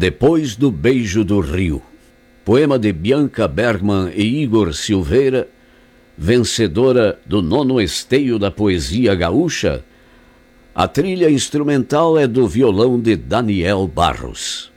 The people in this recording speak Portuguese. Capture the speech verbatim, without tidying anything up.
Depois do Beijo do Rio, poema de Bianca Bergman e Igor Silveira, vencedora do nono esteio da poesia gaúcha. A trilha instrumental é do violão de Daniel Barros.